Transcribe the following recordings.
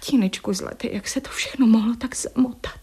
Tatínečku zlatý, jak se to všechno mohlo tak zamotat?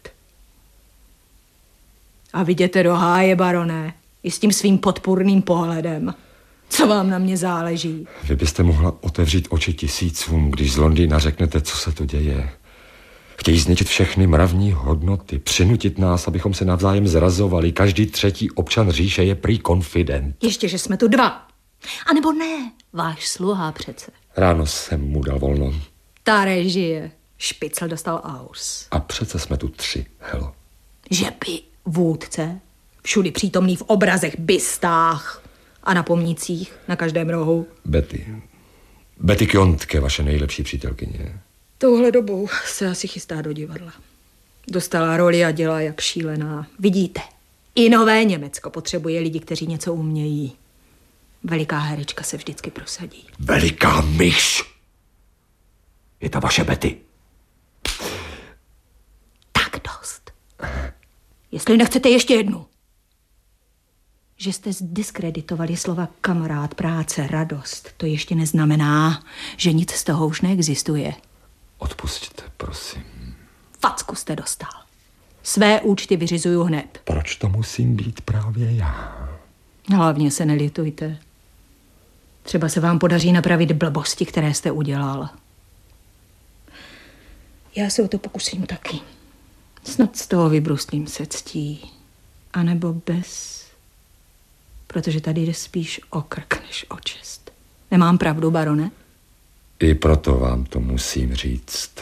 A viděte do háje, baroné, i s tím svým podpůrným pohledem. Co vám na mě záleží? Vy byste mohla otevřít oči tisícům, když z Londýna řeknete, co se to děje. Chtějí zničit všechny mravní hodnoty, přinutit nás, abychom se navzájem zrazovali. Každý třetí občan říše je prý konfident. Ještě, že jsme tu dva. A nebo ne, váš sluha přece. Ráno jsem mu dal volno. Ta režie. Špicl dostal aus. A přece jsme tu 3, Helo. Že by vůdce, všudy přítomný v obrazech, bystách a na pomnících, na každém rohu. Betty Kjontke, vaše nejlepší přítelkyně. Touhle dobou se asi chystá do divadla. Dostala roli a dělá jak šílená. Vidíte, i nové Německo potřebuje lidi, kteří něco umějí. Veliká herečka se vždycky prosadí. Veliká myš! Je ta vaše Betty. Tak dost. Jestli nechcete ještě jednu. Že jste zdiskreditovali slova kamarád, práce, radost, to ještě neznamená, že nic z toho už neexistuje. Odpusťte, prosím. Facku jste dostal. Své účty vyřizuju hned. Proč to musím být právě já? Hlavně se nelitujte. Třeba se vám podaří napravit blbosti, které jste udělal. Já se o to pokusím taky. Snad z toho vybruslím se ctí. A nebo bez. Protože tady jde spíš o krk než o čest. Nemám pravdu, barone? I proto vám to musím říct.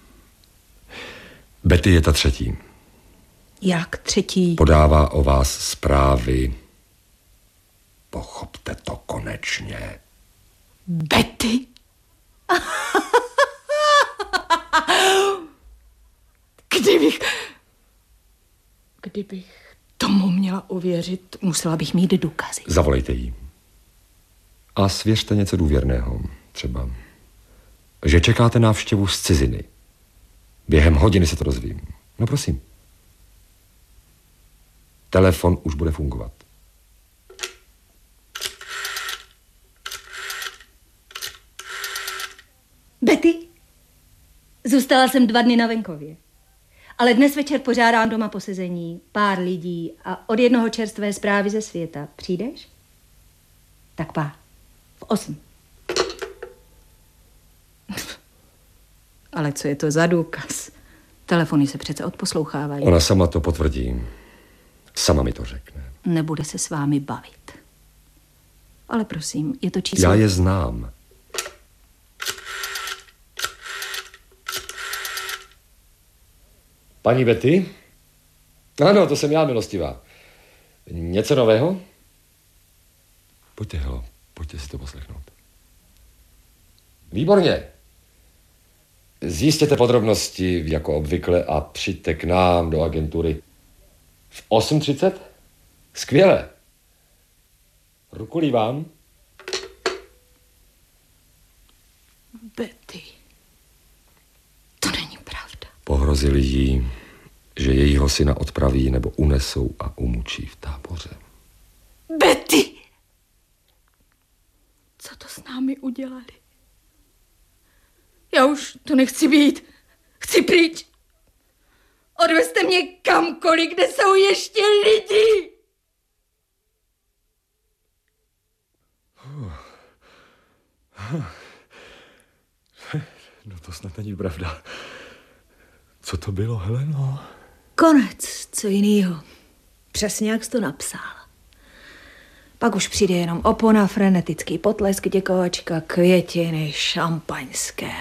Betty je ta 3. Jak 3? Podává o vás zprávy. Pochopte to konečně. Betty? Kdybych tomu měla uvěřit, musela bych mít důkazy. Zavolejte jí. A svěřte něco důvěrného. Třeba, že čekáte návštěvu z ciziny. Během hodiny se to dozvím. No prosím. Telefon už bude fungovat. Betty, zůstala jsem 2 dny na venkově. Ale dnes večer požádám doma posezení, pár lidí a od jednoho čerstvé zprávy ze světa. Přijdeš? Tak pá, v 8. Ale co je to za důkaz? Telefony se přece odposlouchávají. Ona sama to potvrdí. Sama mi to řekne. Nebude se s vámi bavit. Ale prosím, je to číslo... Já je znám. Paní Betty? Ano, to jsem já, milostivá. Něco nového? Pojďte, Helo, pojďte si to poslechnout. Výborně. Zjistěte podrobnosti jako obvykle a přijďte k nám do agentury. V 8:30? Skvěle. Rukulí vám. Betty, to není pravda. Pohrozili jí, že jejího syna odpraví nebo unesou a umučí v táboře. Betty! Co to s námi udělali? Já už to nechci být. Chci pryč. Odvezte mě kamkoliv, kde jsou ještě lidi. No to snad není pravda. Co to bylo, Heleno? Konec, co jinýho. Přesně jak jsi to napsal. Pak už přijde jenom opona, frenetický potlesk, děkovačka, květiny, šampaňské.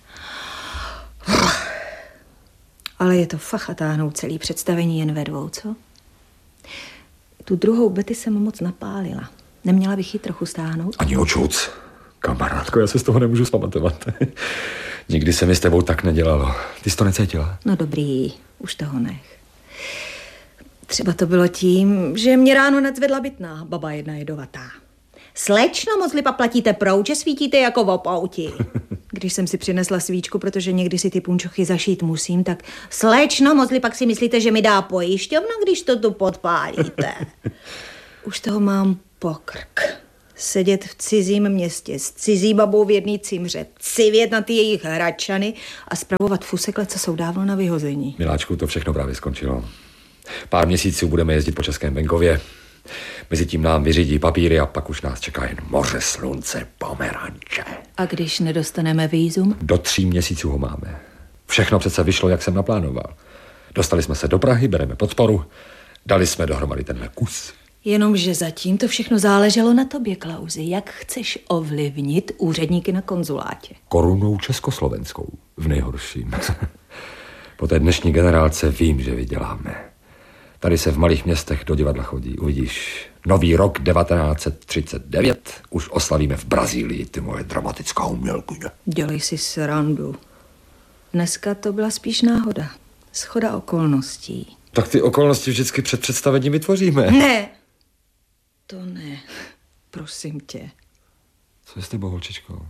Ale je to fach a táhnout celý představení jen ve 2, co? Tu druhou Betty jsem moc napálila. Neměla bych ji trochu stáhnout? Ani očuc. Kamarádko, já se z toho nemůžu zpamatovat. Nikdy se mi s tebou tak nedělalo. Ty jsi to necítila? No dobrý, už toho nech. Třeba to bylo tím, že mě ráno nadzvedla bytná, baba jedna jedovatá. Slečno, moc lipa platíte prouč, že svítíte jako v opouti. Když jsem si přinesla svíčku, protože někdy si ty punčochy zašít musím, tak slečno, moc lipa, pak si myslíte, že mi dá pojišťovna, když to tu podpálíte. Už toho mám pokrk. Sedět v cizím městě s cizí babou v jedný cimře, civět na ty jejich hračany a spravovat fusekle, co jsou dávno na vyhození. Miláčku, to všechno právě skončilo. Pár měsíců budeme jezdit po Českém venkově. Mezitím nám vyřídí papíry a pak už nás čeká jen moře, slunce, pomeranče. A když nedostaneme vízum? Do 3 měsíců ho máme. Všechno přece vyšlo, jak jsem naplánoval. Dostali jsme se do Prahy, bereme podporu, dali jsme dohromady tenhle kus. Jenomže zatím to všechno záleželo na tobě, Klausi. Jak chceš ovlivnit úředníky na konzulátě? Korunou československou, v nejhorším. Po té dnešní generálce vím, že vyděláme. Tady se v malých městech do divadla chodí, uvidíš. Nový rok 1939 už oslavíme v Brazílii, ty moje dramatická umělkyně. Dělej si srandu. Dneska to byla spíš náhoda. Shoda okolností. Tak ty okolnosti vždycky před představením vytvoříme. Ne! To ne. Prosím tě. Co je s tebou, holčičko?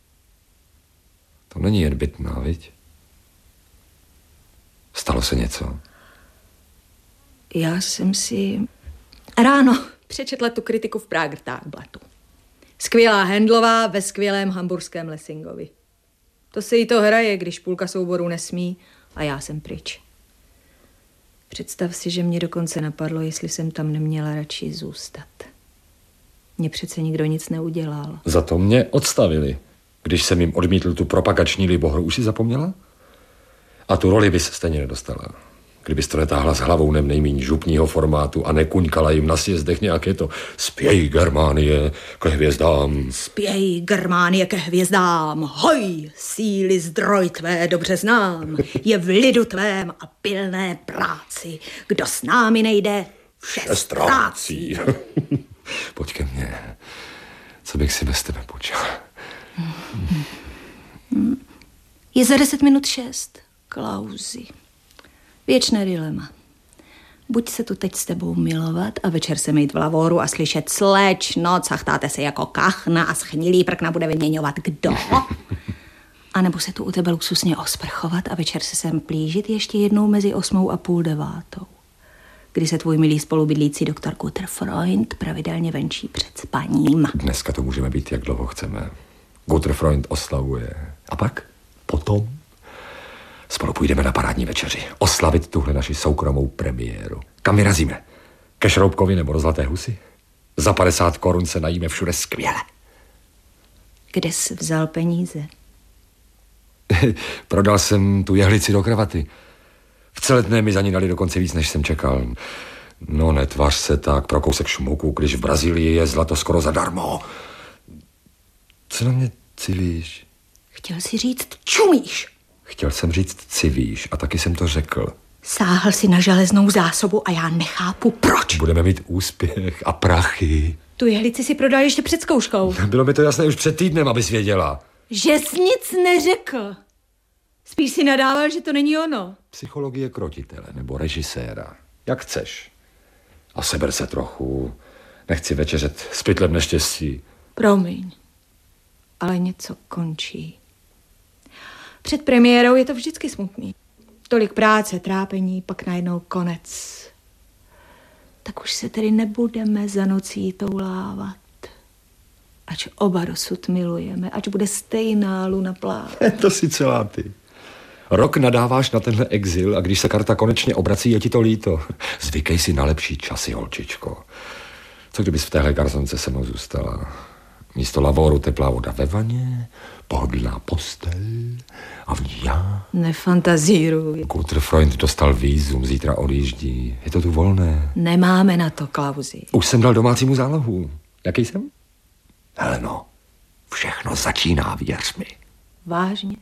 To není jen bytná, viď? Stalo se něco? Já jsem si ráno přečetla tu kritiku v Prager Tagblattu. Skvělá Handlová ve skvělém hamburském Lessingovi. To se jí to hraje, když půlka souboru nesmí a já jsem pryč. Představ si, že mě dokonce napadlo, jestli jsem tam neměla radši zůstat. Mně přece nikdo nic neudělal. Za to mě odstavili. Když jsem jim odmítl tu propagační libohru, už si zapomněla? A tu roli bys stejně nedostala. Kdybys to netáhla s hlavou nejmíň župního formátu a nekuňkala jim na sjezdech nějaké to spěj Germánie ke hvězdám. Spěj Germánie ke hvězdám, hoj, síly zdroj tvé dobře znám, je v lidu tvém a pilné práci, kdo s námi nejde, vše ztrácí. Pojď ke mně, co bych si bez tebe počal. Je za 10 minut 6, Klausi. Věčné dilema. Buď se tu teď s tebou milovat a večer se mít v lavoru a slyšet slečno, cachtáte se jako kachna a schnilý prkna bude vyměňovat kdo? A nebo se tu u tebe luxusně osprchovat a večer se sem plížit ještě jednou mezi 8 a půl 9, kdy se tvůj milý spolubydlící doktor Guter Freund pravidelně venčí před spaním. Dneska to můžeme být, jak dlouho chceme. Guter Freund oslavuje. A pak? Potom? Spolu půjdeme na parádní večeři. Oslavit tuhle naši soukromou premiéru. Kam vyrazíme? Ke Šroubkovi nebo do Zlaté Husy? Za 50 korun se najíme všude skvěle. Kde jsi vzal peníze? Prodal jsem tu jehlici do kravaty. V Celetné mi za ní dali dokonce víc, než jsem čekal. No, netvař se tak pro kousek šmuku, když v Brazílii je zlato skoro zadarmo. Co na mě civíš? Chtěl jsi říct čumíš. Chtěl jsem říct civíš a taky jsem to řekl. Sáhl si na železnou zásobu a já nechápu, proč. Budeme mít úspěch a prachy. Tu jehlici si prodal ještě před zkouškou. Bylo mi to jasné už před týdnem, abys věděla. Že jsi nic neřekl. Spíš si nadával, že to není ono. Psychologie krotitele nebo režiséra. Jak chceš. A seber se trochu. Nechci večeřet s pytlem neštěstí. Promiň, ale něco končí. Před premiérou je to vždycky smutný. Tolik práce, trápení, pak najednou konec. Tak už se tedy nebudeme za nocí toulávat. Ač oba dosud milujeme, ač bude stejná luna plát. To si celá ty. Rok nadáváš na tenhle exil a když se karta konečně obrací, je ti to líto. Zvykej si na lepší časy, holčičko. Co kdybys v téhle garsonce se mnou zůstala? Místo lavoru teplá voda ve vaně, pohodlná postel a v ní já. Nefantazíruj. Guter Freund dostal vízum, zítra odjíždí. Je to tu volné. Nemáme na to, Klausi. Už jsem dal domácímu zálohu. Jaký jsem? Heleno, všechno začíná, věř mi. Vážně?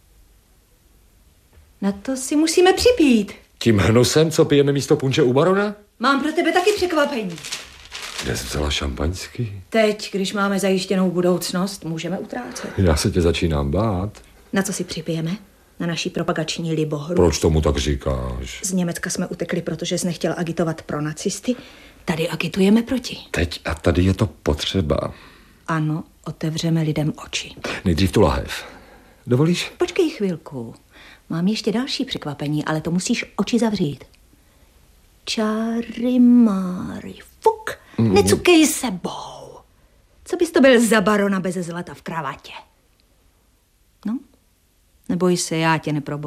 Na to si musíme připít. Tím hnusem, co pijeme místo punče u barona? Mám pro tebe taky překvapení. Kde jsi vzala šampaňský? Teď, když máme zajištěnou budoucnost, můžeme utrácet. Já se tě začínám bát. Na co si připijeme? Na naší propagační libohru. Proč tomu tak říkáš? Z Německa jsme utekli, protože jsi nechtěl agitovat pro nacisty. Tady agitujeme proti. Teď a tady je to potřeba. Ano, otevřeme lidem oči. Nejdřív tu lahev. Dovolíš? Počkej chvilku. Mám ještě další překvapení, ale to musíš oči zavřít. Čáry máry, fuk, necukej sebou. Co bys to byl za barona beze zlata v kravatě? No, neboj se, já tě neproboju.